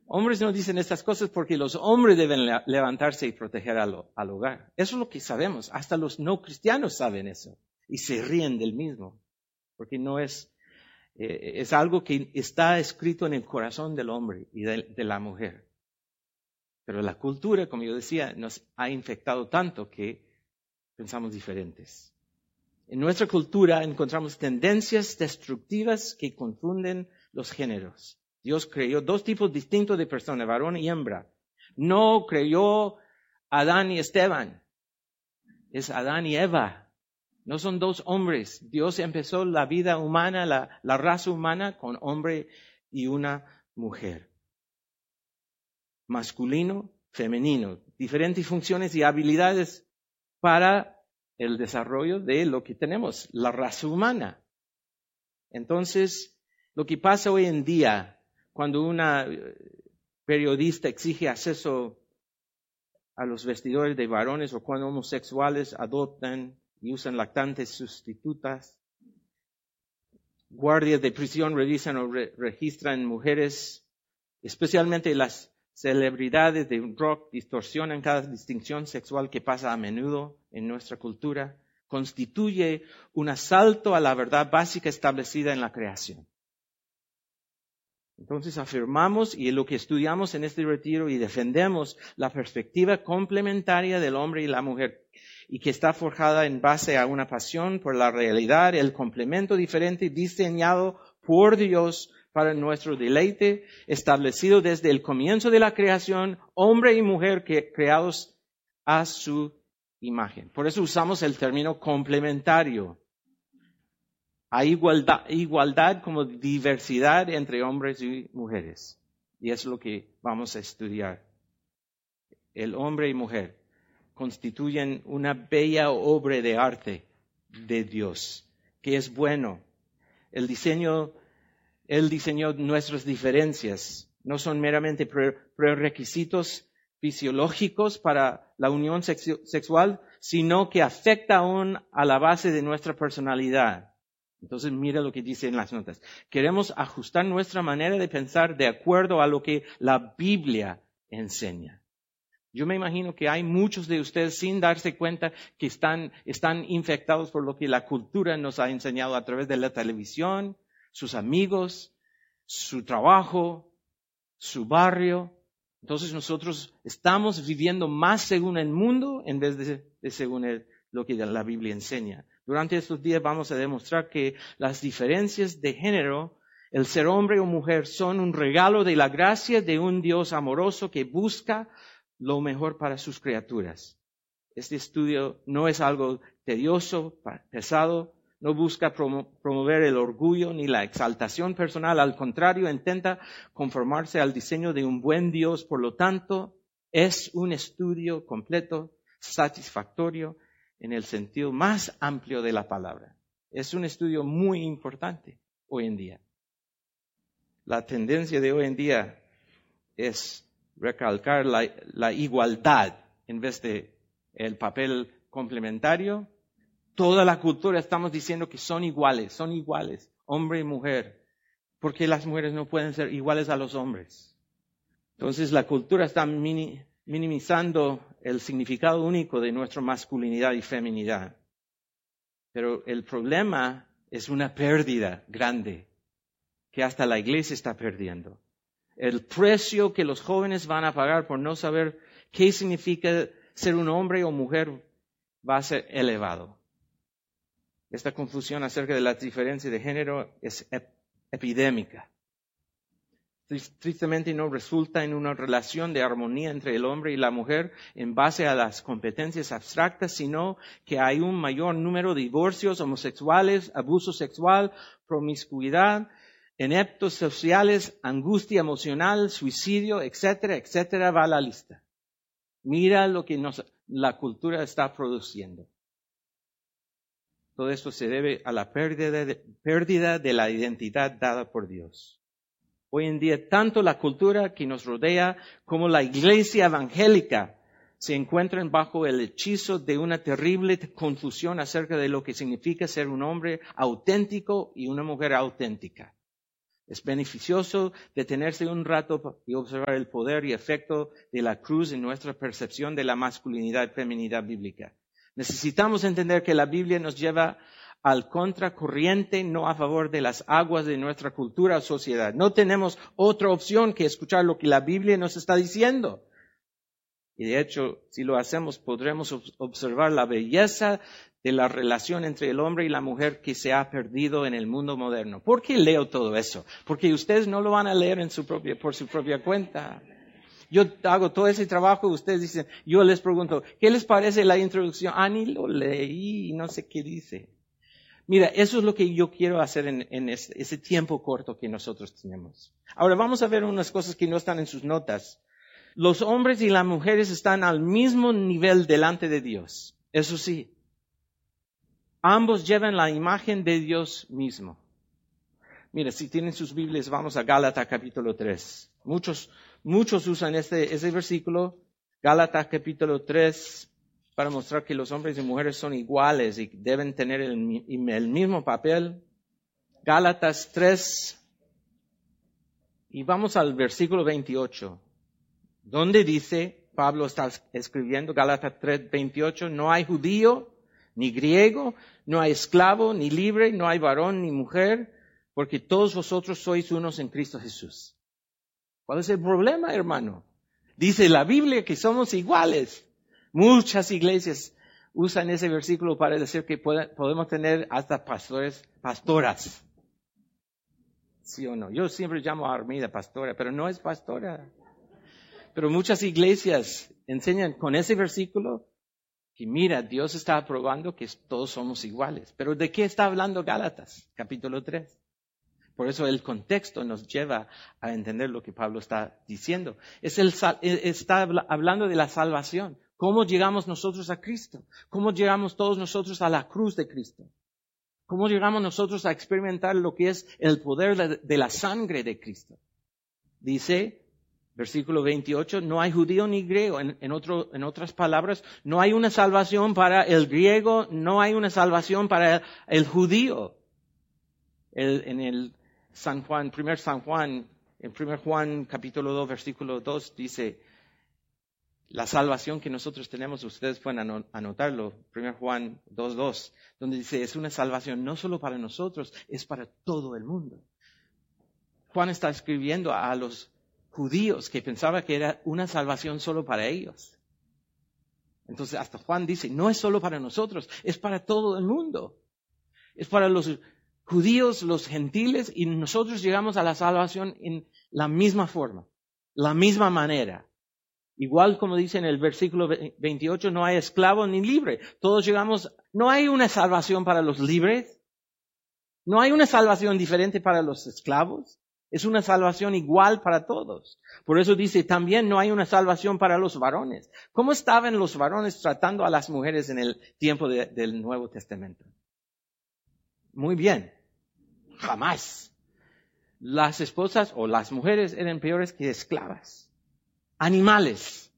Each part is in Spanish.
Hombres no dicen estas cosas porque los hombres deben levantarse y proteger al hogar. Eso es lo que sabemos. Hasta los no cristianos saben eso y se ríen del mismo. Porque no es algo que está escrito en el corazón del hombre y de la mujer. Pero la cultura, como yo decía, nos ha infectado tanto que pensamos diferentes. En nuestra cultura encontramos tendencias destructivas que confunden los géneros. Dios creó dos tipos distintos de personas, varón y hembra. No creó Adán y Esteban. Es Adán y Eva. No son dos hombres. Dios empezó la vida humana, la raza humana, con hombre y una mujer. Masculino, femenino. Diferentes funciones y habilidades para el desarrollo de lo que tenemos, la raza humana. Entonces, lo que pasa hoy en día, cuando una periodista exige acceso a los vestidores de varones o cuando homosexuales adoptan y usan lactantes sustitutas, guardias de prisión revisan o registran mujeres, especialmente las celebridades de rock distorsionan cada distinción sexual que pasa a menudo en nuestra cultura, constituye un asalto a la verdad básica establecida en la creación. Entonces afirmamos y en lo que estudiamos en este retiro y defendemos la perspectiva complementaria del hombre y la mujer y que está forjada en base a una pasión por la realidad, el complemento diferente diseñado por Dios para nuestro deleite, establecido desde el comienzo de la creación, hombre y mujer creados a su imagen. Por eso usamos el término complementario. Hay igualdad como diversidad entre hombres y mujeres. Y es lo que vamos a estudiar. El hombre y mujer constituyen una bella obra de arte de Dios, que es bueno. Él diseñó nuestras diferencias. No son meramente prerequisitos fisiológicos para la unión sexual, sino que afecta aún a la base de nuestra personalidad. Entonces mira lo que dice en las notas. Queremos ajustar nuestra manera de pensar de acuerdo a lo que la Biblia enseña. Yo me imagino que hay muchos de ustedes sin darse cuenta que están infectados por lo que la cultura nos ha enseñado a través de la televisión, sus amigos, su trabajo, su barrio. Entonces nosotros estamos viviendo más según el mundo en vez de según lo que la Biblia enseña. Durante estos días vamos a demostrar que las diferencias de género, el ser hombre o mujer, son un regalo de la gracia de un Dios amoroso que busca lo mejor para sus criaturas. Este estudio no es algo tedioso, pesado, no busca promover el orgullo ni la exaltación personal, al contrario, intenta conformarse al diseño de un buen Dios, por lo tanto, es un estudio completo, satisfactorio, en el sentido más amplio de la palabra. Es un estudio muy importante hoy en día. La tendencia de hoy en día es recalcar la igualdad en vez de el papel complementario. Toda la cultura estamos diciendo que son iguales, hombre y mujer. ¿Por qué las mujeres no pueden ser iguales a los hombres? Entonces la cultura está minimizando el significado único de nuestra masculinidad y feminidad. Pero el problema es una pérdida grande que hasta la iglesia está perdiendo. El precio que los jóvenes van a pagar por no saber qué significa ser un hombre o mujer va a ser elevado. Esta confusión acerca de la diferencia de género es epidémica. Tristemente no resulta en una relación de armonía entre el hombre y la mujer en base a las competencias abstractas, sino que hay un mayor número de divorcios, homosexuales, abuso sexual, promiscuidad, ineptos sociales, angustia emocional, suicidio, etcétera, etcétera, va la lista. Mira lo que la cultura está produciendo. Todo esto se debe a la pérdida de la identidad dada por Dios. Hoy en día, tanto la cultura que nos rodea como la iglesia evangélica se encuentran bajo el hechizo de una terrible confusión acerca de lo que significa ser un hombre auténtico y una mujer auténtica. Es beneficioso detenerse un rato y observar el poder y efecto de la cruz en nuestra percepción de la masculinidad y feminidad bíblica. Necesitamos entender que la Biblia nos lleva al contracorriente, no a favor de las aguas de nuestra cultura o sociedad. No tenemos otra opción que escuchar lo que la Biblia nos está diciendo. Y de hecho, si lo hacemos, podremos observar la belleza de la relación entre el hombre y la mujer que se ha perdido en el mundo moderno. ¿Por qué leo todo eso? Porque ustedes no lo van a leer por su propia cuenta. Yo hago todo ese trabajo y ustedes dicen, yo les pregunto, ¿qué les parece la introducción? Ni lo leí, no sé qué dice. Mira, eso es lo que yo quiero hacer en ese tiempo corto que nosotros tenemos. Ahora vamos a ver unas cosas que no están en sus notas. Los hombres y las mujeres están al mismo nivel delante de Dios. Eso sí, ambos llevan la imagen de Dios mismo. Mira, si tienen sus Biblias, vamos a Gálatas capítulo 3. Muchos usan ese versículo, Gálatas capítulo 3, para mostrar que los hombres y mujeres son iguales y deben tener el mismo papel. Gálatas 3, y vamos al versículo 28. Donde dice, Pablo está escribiendo, Gálatas 3:28, no hay judío, ni griego, no hay esclavo, ni libre, no hay varón, ni mujer, porque todos vosotros sois unos en Cristo Jesús. ¿Cuál es el problema, hermano? Dice la Biblia que somos iguales. Muchas iglesias usan ese versículo para decir que podemos tener hasta pastoras. ¿Sí o no? Yo siempre llamo a Armida pastora, pero no es pastora. Pero muchas iglesias enseñan con ese versículo que mira, Dios está aprobando que todos somos iguales. Pero ¿de qué está hablando Gálatas? Capítulo 3. Por eso el contexto nos lleva a entender lo que Pablo está diciendo. Está hablando de la salvación. ¿Cómo llegamos nosotros a Cristo? ¿Cómo llegamos todos nosotros a la cruz de Cristo? ¿Cómo llegamos nosotros a experimentar lo que es el poder de la sangre de Cristo? Dice, versículo 28, no hay judío ni griego. En otras palabras, no hay una salvación para el griego, no hay una salvación para el judío. En el San Juan, en 1 Juan capítulo 2, versículo 2, dice, la salvación que nosotros tenemos, ustedes pueden anotarlo, 1 Juan 2:2, donde dice, es una salvación no solo para nosotros, es para todo el mundo. Juan está escribiendo a los judíos que pensaban que era una salvación solo para ellos. Entonces hasta Juan dice, no es solo para nosotros, es para todo el mundo. Es para los judíos, los gentiles, y nosotros llegamos a la salvación en la misma forma, la misma manera. Igual como dice en el versículo 28, no hay esclavo ni libre. Todos llegamos, no hay una salvación para los libres, no hay una salvación diferente para los esclavos. Es una salvación igual para todos. Por eso dice, también no hay una salvación para los varones. ¿Cómo estaban los varones tratando a las mujeres en el tiempo del Nuevo Testamento? Muy bien. Jamás. Las esposas o las mujeres eran peores que esclavas. Animales.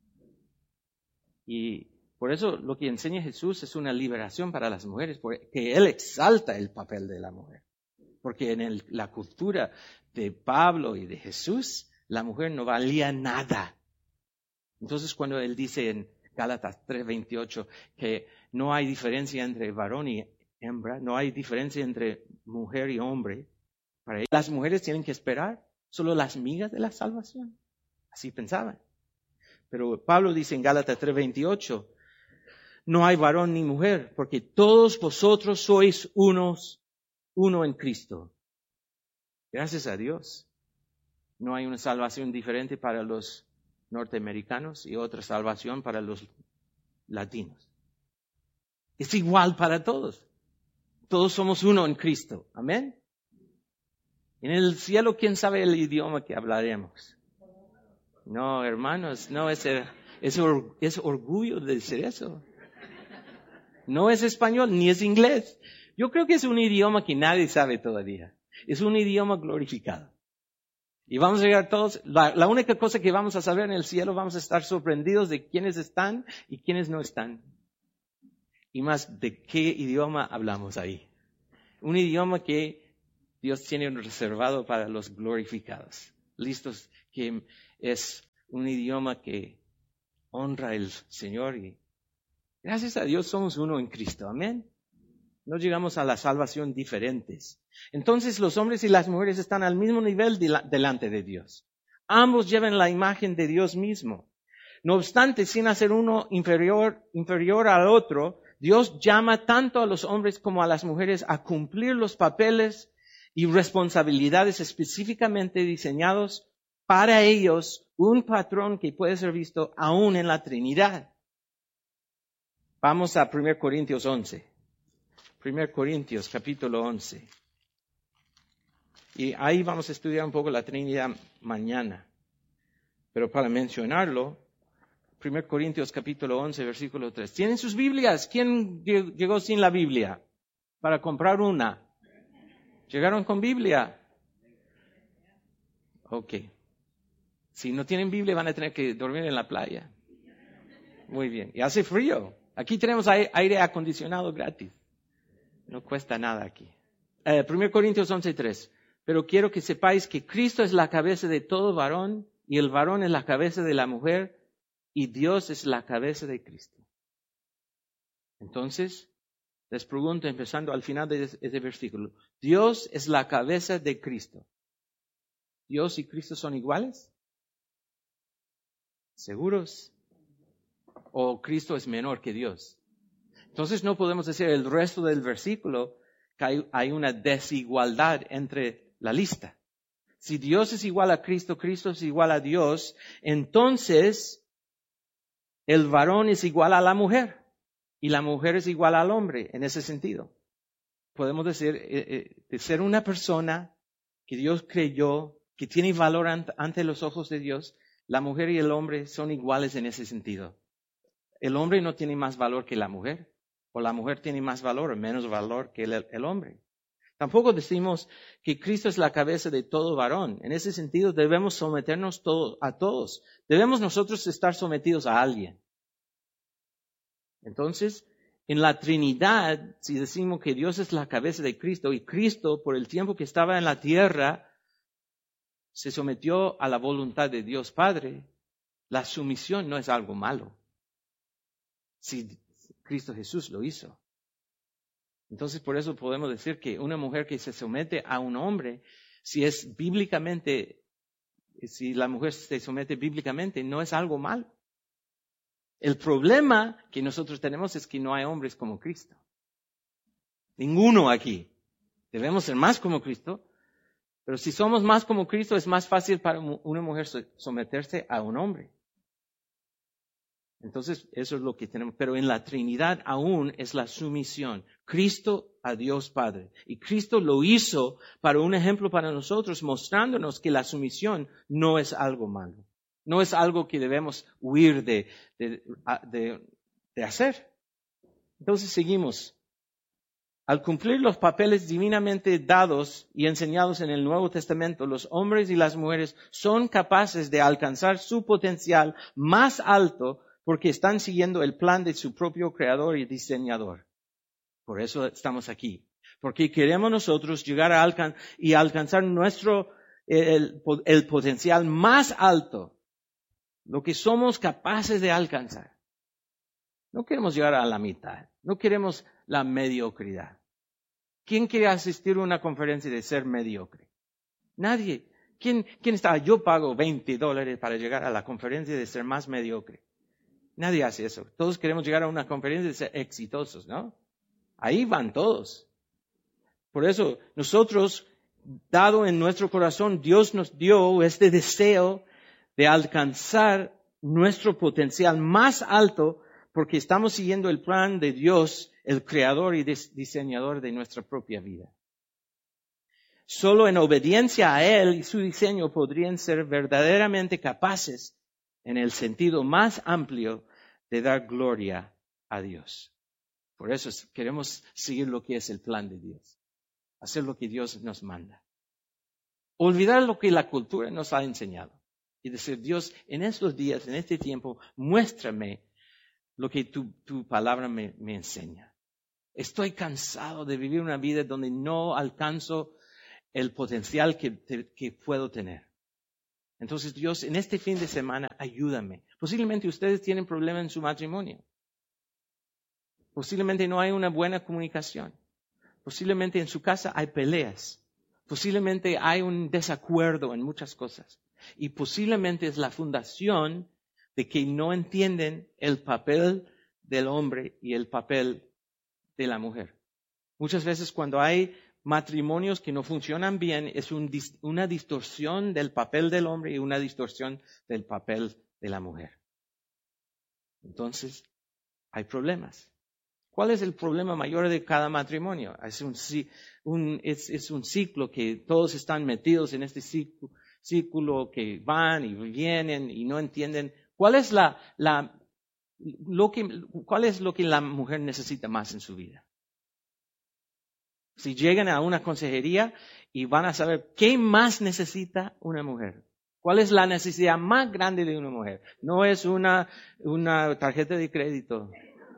Y por eso lo que enseña Jesús es una liberación para las mujeres, porque Él exalta el papel de la mujer. Porque en la cultura de Pablo y de Jesús, la mujer no valía nada. Entonces cuando Él dice en Gálatas 3:28 que no hay diferencia entre varón y hembra, no hay diferencia entre mujer y hombre, para él, las mujeres tienen que esperar solo las migas de la salvación. Así pensaban. Pero Pablo dice en Gálatas 3:28, no hay varón ni mujer, porque todos vosotros sois uno en Cristo. Gracias a Dios. No hay una salvación diferente para los norteamericanos y otra salvación para los latinos. Es igual para todos. Todos somos uno en Cristo. Amén. En el cielo, ¿quién sabe el idioma que hablaremos? No, hermanos, no es orgullo de decir eso. No es español ni es inglés. Yo creo que es un idioma que nadie sabe todavía. Es un idioma glorificado. Y vamos a llegar todos, la única cosa que vamos a saber en el cielo, vamos a estar sorprendidos de quiénes están y quiénes no están. Y más, de qué idioma hablamos ahí. Un idioma que Dios tiene un reservado para los glorificados, listos, que es un idioma que honra al Señor y gracias a Dios somos uno en Cristo. Amén. No llegamos a la salvación diferentes. Entonces los hombres y las mujeres están al mismo nivel delante de Dios. Ambos llevan la imagen de Dios mismo. No obstante, sin hacer uno inferior al otro, Dios llama tanto a los hombres como a las mujeres a cumplir los papeles y responsabilidades específicamente diseñados para ellos, un patrón que puede ser visto aún en la Trinidad. Vamos a 1 Corintios 11. 1 Corintios capítulo 11. Y ahí vamos a estudiar un poco la Trinidad mañana. Pero para mencionarlo, 1 Corintios capítulo 11, versículo 3. ¿Tienen sus Biblias? ¿Quién llegó sin la Biblia para comprar una? ¿Llegaron con Biblia? Ok. Si no tienen Biblia van a tener que dormir en la playa. Muy bien. Y hace frío. Aquí tenemos aire acondicionado gratis. No cuesta nada aquí. 1 Corintios 11, 3. Pero quiero que sepáis que Cristo es la cabeza de todo varón y el varón es la cabeza de la mujer y Dios es la cabeza de Cristo. Entonces, les pregunto, empezando al final de ese versículo, ¿Dios es la cabeza de Cristo? ¿Dios y Cristo son iguales? ¿Seguros? ¿O Cristo es menor que Dios? Entonces no podemos decir el resto del versículo que hay una desigualdad entre la lista. Si Dios es igual a Cristo, Cristo es igual a Dios, entonces el varón es igual a la mujer y la mujer es igual al hombre en ese sentido. Podemos decir, de ser una persona que Dios creyó, que tiene valor ante los ojos de Dios, la mujer y el hombre son iguales en ese sentido. El hombre no tiene más valor que la mujer, o la mujer tiene más valor o menos valor que el hombre. Tampoco decimos que Cristo es la cabeza de todo varón. En ese sentido debemos someternos a todos. Debemos nosotros estar sometidos a alguien. Entonces, en la Trinidad, si decimos que Dios es la cabeza de Cristo y Cristo, por el tiempo que estaba en la tierra, se sometió a la voluntad de Dios Padre, la sumisión no es algo malo. Si Cristo Jesús lo hizo. Entonces, por eso podemos decir que una mujer que se somete a un hombre, si la mujer se somete bíblicamente, no es algo malo. El problema que nosotros tenemos es que no hay hombres como Cristo. Ninguno aquí. Debemos ser más como Cristo, pero si somos más como Cristo, es más fácil para una mujer someterse a un hombre. Entonces, eso es lo que tenemos. Pero en la Trinidad aún es la sumisión. Cristo a Dios Padre. Y Cristo lo hizo para un ejemplo para nosotros, mostrándonos que la sumisión no es algo malo. No es algo que debemos huir de hacer. Entonces, seguimos. Al cumplir los papeles divinamente dados y enseñados en el Nuevo Testamento, los hombres y las mujeres son capaces de alcanzar su potencial más alto porque están siguiendo el plan de su propio creador y diseñador. Por eso estamos aquí. Porque queremos nosotros llegar a alcanzar el potencial más alto, lo que somos capaces de alcanzar. No queremos llegar a la mitad, no queremos la mediocridad. ¿Quién quiere asistir a una conferencia de ser mediocre? Nadie. ¿Quién está? Yo pago $20 para llegar a la conferencia de ser más mediocre. Nadie hace eso. Todos queremos llegar a una conferencia de ser exitosos, ¿no? Ahí van todos. Por eso, nosotros, dado en nuestro corazón, Dios nos dio este deseo de alcanzar nuestro potencial más alto porque estamos siguiendo el plan de Dios, el creador y diseñador de nuestra propia vida. Solo en obediencia a Él y su diseño podrían ser verdaderamente capaces, en el sentido más amplio, de dar gloria a Dios. Por eso queremos seguir lo que es el plan de Dios. Hacer lo que Dios nos manda. Olvidar lo que la cultura nos ha enseñado. Y decir, Dios, en estos días, en este tiempo, muéstrame lo que tu palabra me enseña. Estoy cansado de vivir una vida donde no alcanzo el potencial que puedo tener. Entonces, Dios, en este fin de semana, ayúdame. Posiblemente ustedes tienen problemas en su matrimonio. Posiblemente no hay una buena comunicación. Posiblemente en su casa hay peleas. Posiblemente hay un desacuerdo en muchas cosas. Y posiblemente es la fundación de que no entienden el papel del hombre y el papel de la mujer. Muchas veces cuando hay matrimonios que no funcionan bien, es una distorsión del papel del hombre y una distorsión del papel de la mujer. Entonces, hay problemas. ¿Cuál es el problema mayor de cada matrimonio? Es un ciclo que todos están metidos en este ciclo que van y vienen y no entienden. ¿Cuál es lo que la mujer necesita más en su vida? Si llegan a una consejería y van a saber qué más necesita una mujer. ¿Cuál es la necesidad más grande de una mujer? No es una tarjeta de crédito.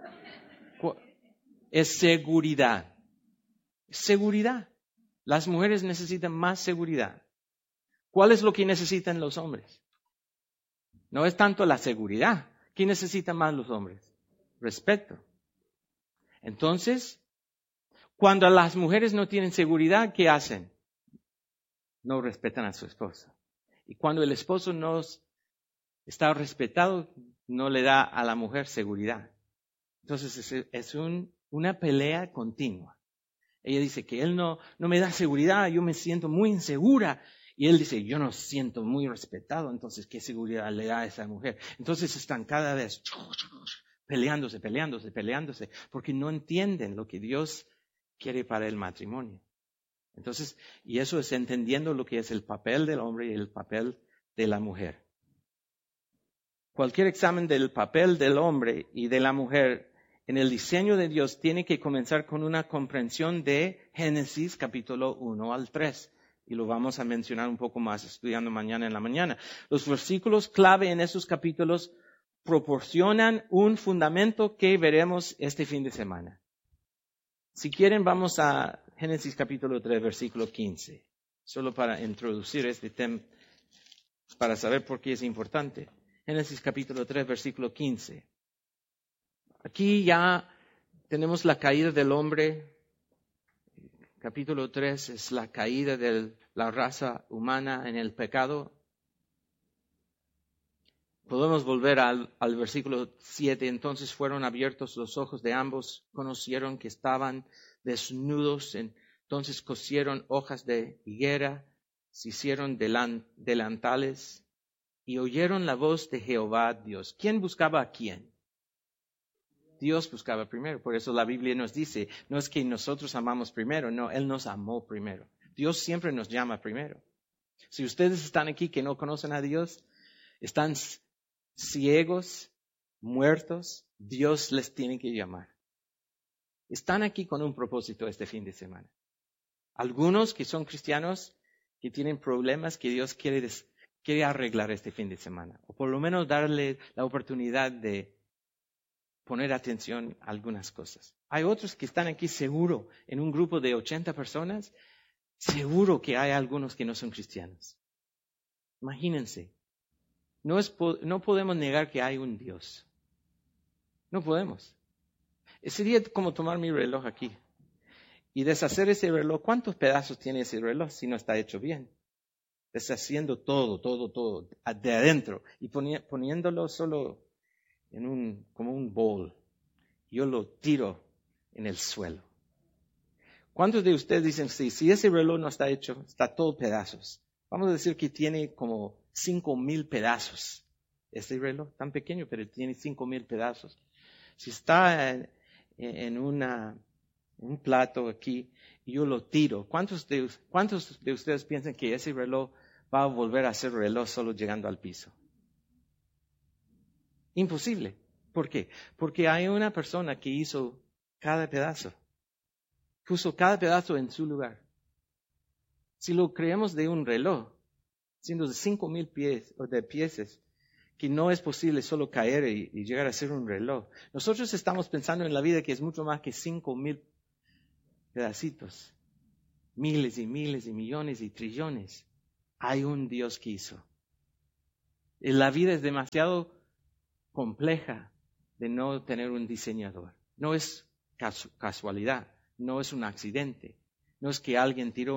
Es seguridad. Seguridad. Las mujeres necesitan más seguridad. ¿Cuál es lo que necesitan los hombres? No es tanto la seguridad. ¿Qué necesitan más los hombres? Respeto. Entonces, cuando las mujeres no tienen seguridad, ¿qué hacen? No respetan a su esposo. Y cuando el esposo no está respetado, no le da a la mujer seguridad. Entonces es una pelea continua. Ella dice que él no me da seguridad, yo me siento muy insegura. Y él dice, yo no siento muy respetado, entonces ¿qué seguridad le da a esa mujer? Entonces están cada vez peleándose, porque no entienden lo que Dios quiere para el matrimonio. Entonces, y eso es entendiendo lo que es el papel del hombre y el papel de la mujer. Cualquier examen del papel del hombre y de la mujer en el diseño de Dios tiene que comenzar con una comprensión de Génesis capítulo 1 al 3. Y lo vamos a mencionar un poco más estudiando mañana en la mañana. Los versículos clave en esos capítulos proporcionan un fundamento que veremos este fin de semana. Si quieren, vamos a Génesis capítulo 3, versículo 15. Solo para introducir este tema, para saber por qué es importante. Génesis capítulo 3, versículo 15. Aquí ya tenemos la caída del hombre. Capítulo 3 es la caída de la raza humana en el pecado. Podemos volver al versículo 7. Entonces fueron abiertos los ojos de ambos, conocieron que estaban desnudos, entonces cosieron hojas de higuera, se hicieron delantales y oyeron la voz de Jehová Dios. ¿Quién buscaba a quién? Dios buscaba primero. Por eso la Biblia nos dice, no es que nosotros amamos primero, no, Él nos amó primero. Dios siempre nos llama primero. Si ustedes están aquí que no conocen a Dios, están ciegos, muertos, Dios les tiene que llamar. Están aquí con un propósito este fin de semana. Algunos que son cristianos, que tienen problemas que Dios quiere arreglar este fin de semana. O por lo menos darle la oportunidad de poner atención a algunas cosas. Hay otros que están aquí seguro, en un grupo de 80 personas, seguro que hay algunos que no son cristianos. Imagínense. No podemos negar que hay un Dios. No podemos. Sería como tomar mi reloj aquí y deshacer ese reloj. ¿Cuántos pedazos tiene ese reloj si no está hecho bien? Deshaciendo todo, de adentro y poniéndolo solo como un bowl. Yo lo tiro en el suelo. ¿Cuántos de ustedes dicen, sí, si ese reloj no está hecho, está todo pedazos? Vamos a decir que tiene como 5,000 pedazos. Este reloj tan pequeño, pero tiene 5,000 pedazos. Si está en un plato aquí y yo lo tiro, ¿cuántos de ustedes piensan que ese reloj va a volver a ser reloj solo llegando al piso? Imposible. ¿Por qué? Porque hay una persona que hizo cada pedazo. Puso cada pedazo en su lugar. Si lo creemos de un reloj, siendo de 5,000 pies o de piezas, que no es posible solo caer y llegar a ser un reloj. Nosotros estamos pensando en la vida que es mucho más que 5,000 pedacitos. miles y miles y millones y trillones. Hay un Dios que hizo. Y la vida es demasiado compleja de no tener un diseñador. No es casualidad, no es un accidente. No es que alguien tiró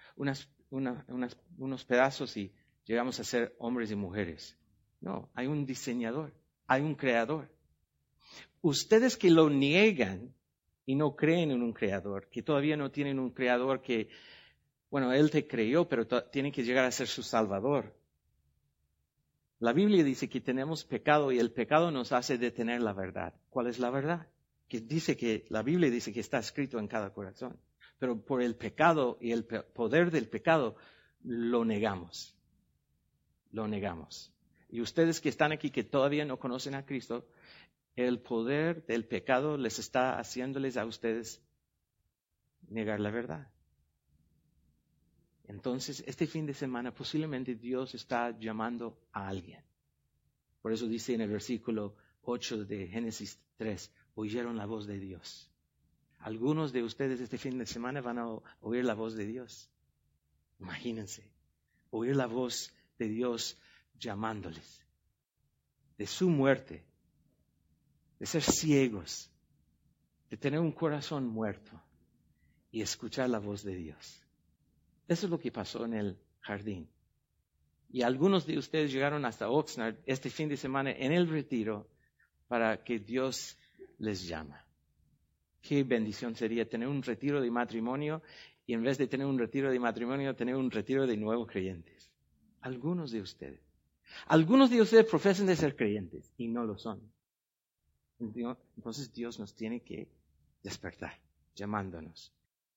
unos pedazos y llegamos a ser hombres y mujeres. No, hay un diseñador, hay un creador. Ustedes que lo niegan y no creen en un creador, que todavía no tienen un creador que, bueno, Él te creó, pero tiene que llegar a ser su salvador. La Biblia dice que tenemos pecado y el pecado nos hace detener la verdad. ¿Cuál es la verdad? La Biblia dice que está escrito en cada corazón. Pero por el pecado y el poder del pecado lo negamos. Lo negamos. Y ustedes que están aquí que todavía no conocen a Cristo, el poder del pecado les está haciéndoles a ustedes negar la verdad. Entonces, este fin de semana posiblemente Dios está llamando a alguien. Por eso dice en el versículo 8 de Génesis 3, oyeron la voz de Dios. Algunos de ustedes este fin de semana van a oír la voz de Dios. Imagínense, oír la voz de Dios llamándoles. De su muerte, de ser ciegos, de tener un corazón muerto y escuchar la voz de Dios. Eso es lo que pasó en el jardín. Y algunos de ustedes llegaron hasta Oxnard este fin de semana en el retiro para que Dios les llama. Qué bendición sería tener un retiro de matrimonio y en vez de tener un retiro de matrimonio, tener un retiro de nuevos creyentes. Algunos de ustedes profesan de ser creyentes y no lo son. Entonces Dios nos tiene que despertar, llamándonos.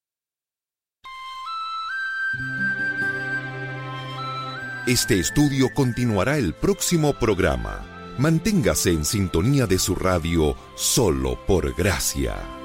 Este estudio continuará el próximo programa. Manténgase en sintonía de su radio Solo por Gracia.